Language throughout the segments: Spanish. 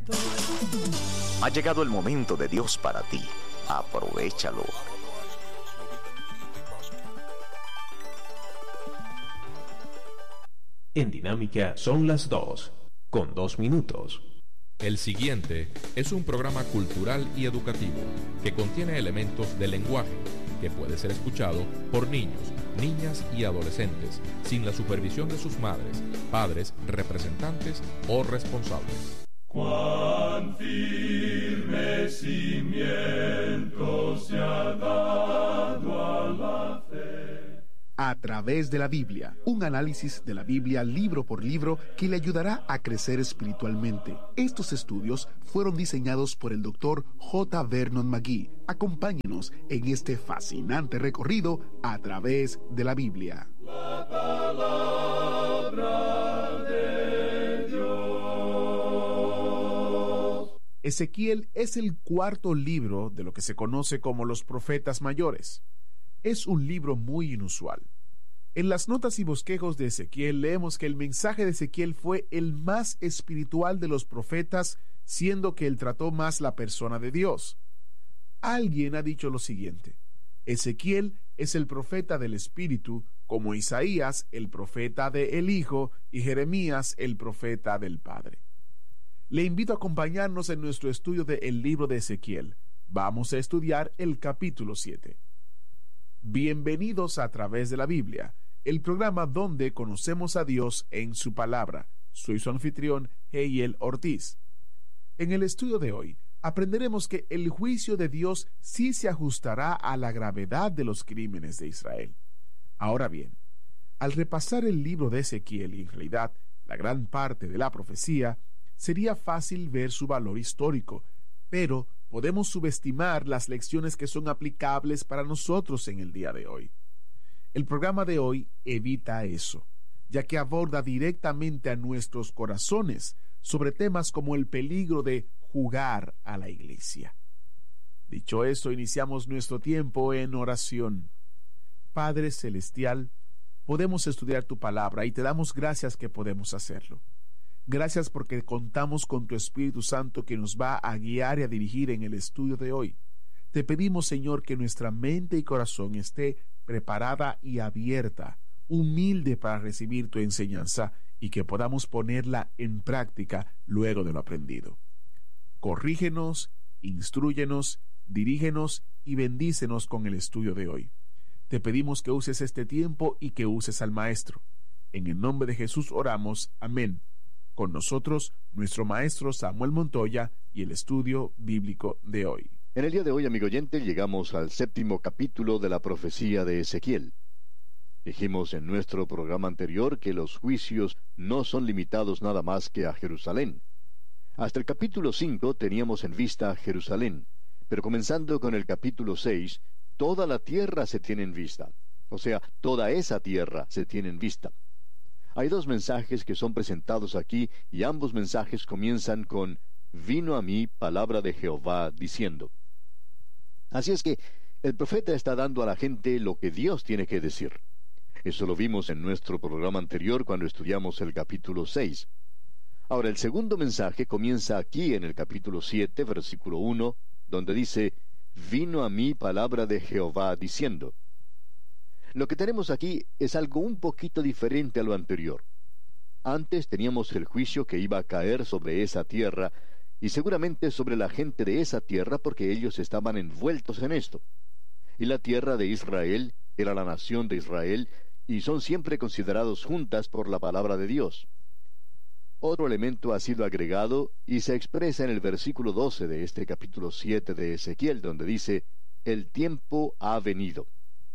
Ha llegado el momento de Dios para ti. Aprovéchalo. En Dinámica son las 2, con 2 minutos. El siguiente es un programa cultural y educativo que contiene elementos de lenguaje que puede ser escuchado por niños, niñas y adolescentes sin la supervisión de sus madres, padres, representantes o responsables. Cuán firme cimiento se ha dado a la fe. A través de la Biblia, un análisis de la Biblia libro por libro que le ayudará a crecer espiritualmente. Estos estudios fueron diseñados por el Dr. J. Vernon McGee. Acompáñenos en este fascinante recorrido a través de la Biblia. La palabra de Dios. Ezequiel es el cuarto libro de lo que se conoce como los profetas mayores. Es un libro muy inusual. En las notas y bosquejos de Ezequiel leemos que el mensaje de Ezequiel fue el más espiritual de los profetas, siendo que él trató más la persona de Dios. Alguien ha dicho lo siguiente: Ezequiel es el profeta del Espíritu, como Isaías el profeta del Hijo y Jeremías el profeta del Padre. Le invito a acompañarnos en nuestro estudio del libro de Ezequiel. Vamos a estudiar el capítulo 7. Bienvenidos a Través de la Biblia, el programa donde conocemos a Dios en su palabra. Soy su anfitrión, Heiel Ortiz. En el estudio de hoy, aprenderemos que el juicio de Dios sí se ajustará a la gravedad de los crímenes de Israel. Ahora bien, al repasar el libro de Ezequiel y en realidad la gran parte de la profecía, sería fácil ver su valor histórico, pero podemos subestimar las lecciones que son aplicables para nosotros en el día de hoy. El programa de hoy evita eso, ya que aborda directamente a nuestros corazones sobre temas como el peligro de jugar a la iglesia. Dicho esto, iniciamos nuestro tiempo en oración. Padre Celestial, podemos estudiar tu palabra y te damos gracias que podemos hacerlo. Gracias porque contamos con tu Espíritu Santo que nos va a guiar y a dirigir en el estudio de hoy. Te pedimos, Señor, que nuestra mente y corazón esté preparada y abierta, humilde para recibir tu enseñanza y que podamos ponerla en práctica luego de lo aprendido. Corrígenos, instrúyenos, dirígenos y bendícenos con el estudio de hoy. Te pedimos que uses este tiempo y que uses al Maestro. En el nombre de Jesús oramos. Amén. Con nosotros, nuestro maestro Samuel Montoya y el estudio bíblico de hoy. En el día de hoy, amigo oyente, llegamos al 7º capítulo de la profecía de Ezequiel. Dijimos en nuestro programa anterior que los juicios no son limitados nada más que a Jerusalén. Hasta el capítulo 5 teníamos en vista Jerusalén, pero comenzando con el capítulo 6, toda la tierra se tiene en vista. O sea, toda esa tierra se tiene en vista. Hay dos mensajes que son presentados aquí y ambos mensajes comienzan con «Vino a mí palabra de Jehová diciendo». Así es que el profeta está dando a la gente lo que Dios tiene que decir. Eso lo vimos en nuestro programa anterior cuando estudiamos el capítulo 6. Ahora, el segundo mensaje comienza aquí en el capítulo 7, versículo 1, donde dice «Vino a mí palabra de Jehová diciendo». Lo que tenemos aquí es algo un poquito diferente a lo anterior. Antes teníamos el juicio que iba a caer sobre esa tierra, y seguramente sobre la gente de esa tierra porque ellos estaban envueltos en esto. Y la tierra de Israel era la nación de Israel, y son siempre considerados juntas por la palabra de Dios. Otro elemento ha sido agregado, y se expresa en el versículo 12 de este capítulo 7 de Ezequiel, donde dice, «El tiempo ha venido».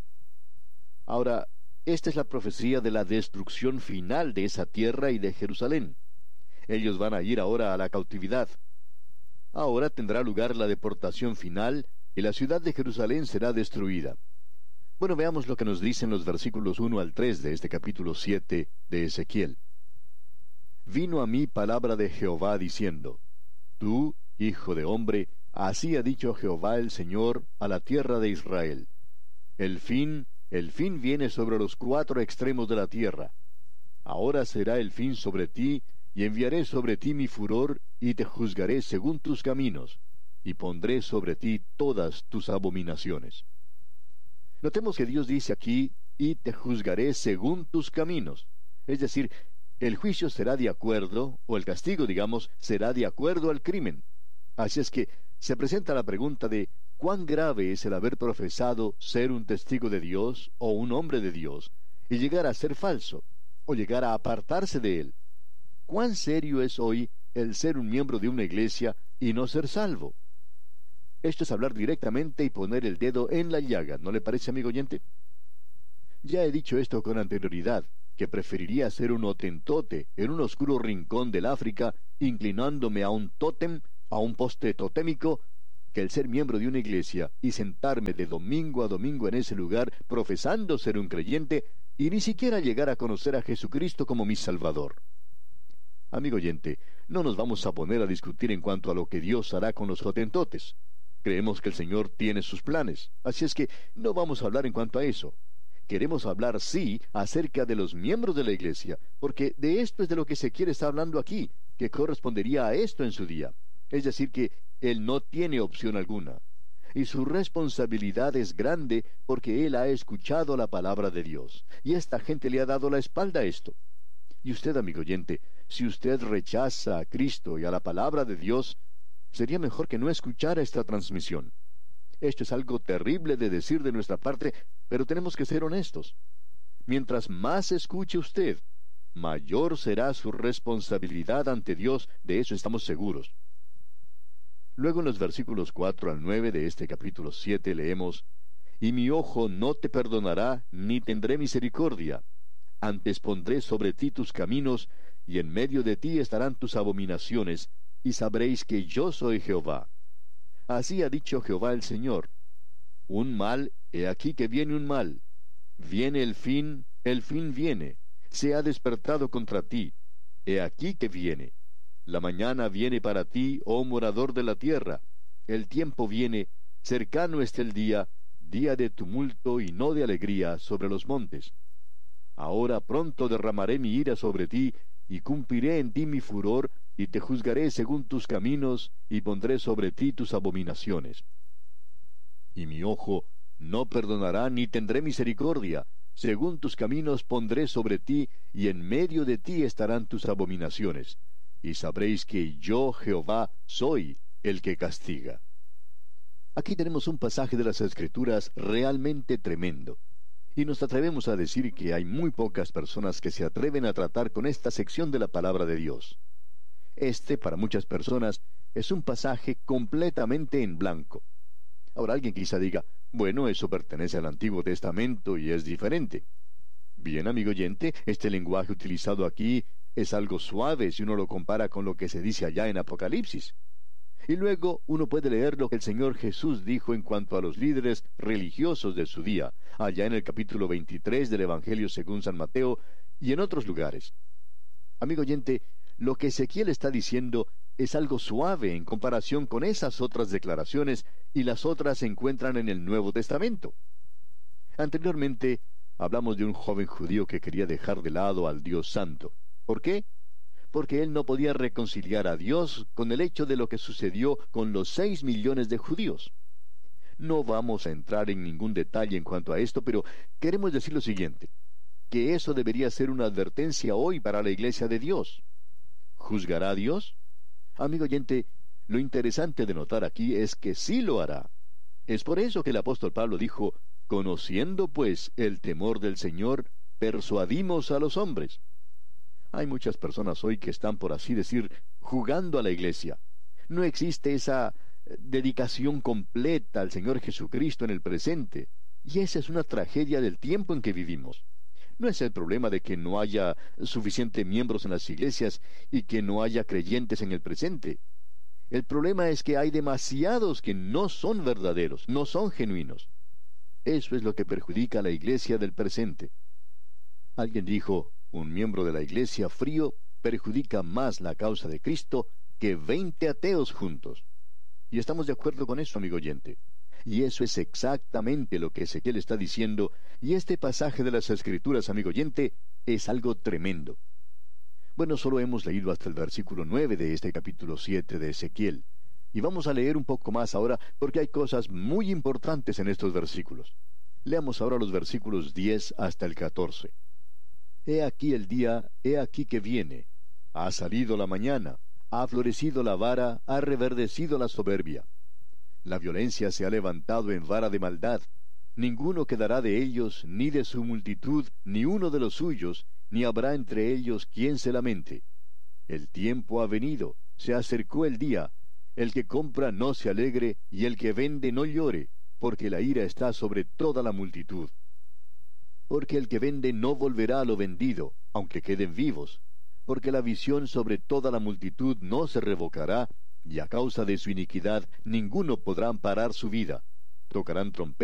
Ahora, esta es la profecía de la destrucción final de esa tierra y de Jerusalén. Ellos van a ir ahora a la cautividad. Ahora tendrá lugar la deportación final y la ciudad de Jerusalén será destruida. Bueno, veamos lo que nos dicen los versículos 1 al 3 de este capítulo 7 de Ezequiel. Vino a mí palabra de Jehová diciendo, Tú, hijo de hombre, así ha dicho Jehová el Señor a la tierra de Israel. El fin viene sobre los 4 extremos de la tierra. Ahora será el fin sobre ti, y enviaré sobre ti mi furor, y te juzgaré según tus caminos, y pondré sobre ti todas tus abominaciones. Notemos que Dios dice aquí, y te juzgaré según tus caminos. Es decir, el juicio será de acuerdo, o el castigo, digamos, será de acuerdo al crimen. Así es que se presenta la pregunta de cuán grave es el haber profesado ser un testigo de Dios o un hombre de Dios, y llegar a ser falso, o llegar a apartarse de él. ¿Cuán serio es hoy el ser un miembro de una iglesia y no ser salvo? Esto es hablar directamente y poner el dedo en la llaga, ¿no le parece, amigo oyente? Ya he dicho esto con anterioridad, que preferiría ser un hotentote en un oscuro rincón del África, inclinándome a un tótem, a un poste totémico, que el ser miembro de una iglesia y sentarme de domingo a domingo en ese lugar profesando ser un creyente y ni siquiera llegar a conocer a Jesucristo como mi Salvador. Amigo oyente, no nos vamos a poner a discutir en cuanto a lo que Dios hará con los hotentotes. Creemos que el Señor tiene sus planes, así es que no vamos a hablar en cuanto a eso. Queremos hablar, sí, acerca de los miembros de la iglesia, porque de esto es de lo que Ezequiel está hablando aquí, que correspondería a esto en su día. Es decir, que él no tiene opción alguna. Y su responsabilidad es grande porque él ha escuchado la palabra de Dios. Y esta gente le ha dado la espalda a esto. Y usted, amigo oyente, si usted rechaza a Cristo y a la palabra de Dios, sería mejor que no escuchara esta transmisión. Esto es algo terrible de decir de nuestra parte, pero tenemos que ser honestos. Mientras más escuche usted, mayor será su responsabilidad ante Dios, de eso estamos seguros. Luego en los versículos 4 al 9 de este capítulo 7 leemos, «Y mi ojo no te perdonará, ni tendré misericordia. Antes pondré sobre ti tus caminos, y en medio de ti estarán tus abominaciones, y sabréis que yo soy Jehová. Así ha dicho Jehová el Señor. Un mal, he aquí que viene un mal. Viene el fin viene. Se ha despertado contra ti. He aquí que viene. La mañana viene para ti, oh morador de la tierra. El tiempo viene, cercano está el día, día de tumulto y no de alegría sobre los montes. Ahora pronto derramaré mi ira sobre ti, y cumpliré en ti mi furor, y te juzgaré según tus caminos, y pondré sobre ti tus abominaciones. Y mi ojo no perdonará ni tendré misericordia, según tus caminos pondré sobre ti, y en medio de ti estarán tus abominaciones. Y sabréis que yo, Jehová, soy el que castiga». Aquí tenemos un pasaje de las Escrituras realmente tremendo. Y nos atrevemos a decir que hay muy pocas personas que se atreven a tratar con esta sección de la palabra de Dios. Para muchas personas, es un pasaje completamente en blanco. Ahora alguien quizá diga, bueno, eso pertenece al Antiguo Testamento y es diferente. Bien, amigo oyente, este lenguaje utilizado aquí es algo suave si uno lo compara con lo que se dice allá en Apocalipsis. Y luego uno puede leer lo que el Señor Jesús dijo en cuanto a los líderes religiosos de su día, allá en el capítulo 23 del Evangelio según San Mateo y en otros lugares. Amigo oyente, lo que Ezequiel está diciendo es algo suave en comparación con esas otras declaraciones, y las otras se encuentran en el Nuevo Testamento. Anteriormente hablamos de un joven judío que quería dejar de lado al Dios Santo. ¿Por qué? Porque él no podía reconciliar a Dios con el hecho de lo que sucedió con los 6 millones de judíos. No vamos a entrar en ningún detalle en cuanto a esto, pero queremos decir lo siguiente, que eso debería ser una advertencia hoy para la iglesia de Dios. ¿Juzgará a Dios? Amigo oyente, lo interesante de notar aquí es que sí lo hará. Es por eso que el apóstol Pablo dijo, «Conociendo pues el temor del Señor, persuadimos a los hombres». Hay muchas personas hoy que están, por así decir, jugando a la iglesia. No existe esa dedicación completa al Señor Jesucristo en el presente, y esa es una tragedia del tiempo en que vivimos. No es el problema de que no haya suficientes miembros en las iglesias y que no haya creyentes en el presente. El problema es que hay demasiados que no son verdaderos, no son genuinos. Eso es lo que perjudica a la iglesia del presente. Alguien dijo, un miembro de la iglesia frío perjudica más la causa de Cristo que 20 ateos juntos. Y estamos de acuerdo con eso, amigo oyente. Y eso es exactamente lo que Ezequiel está diciendo, y este pasaje de las Escrituras, amigo oyente, es algo tremendo. Bueno, solo hemos leído hasta el versículo 9 de este capítulo 7 de Ezequiel. Y vamos a leer un poco más ahora porque hay cosas muy importantes en estos versículos. Leamos ahora los versículos 10 hasta el 14. He aquí el día, he aquí que viene. Ha salido la mañana, ha florecido la vara, ha reverdecido la soberbia. La violencia se ha levantado en vara de maldad. Ninguno quedará de ellos, ni de su multitud, ni uno de los suyos, ni habrá entre ellos quien se lamente. El tiempo ha venido, se acercó el día. El que compra no se alegre, y el que vende no llore, porque la ira está sobre toda la multitud. Porque el que vende no volverá a lo vendido, aunque queden vivos, porque la visión sobre toda la multitud no se revocará, y a causa de su iniquidad ninguno podrá amparar su vida. Tocarán trompetas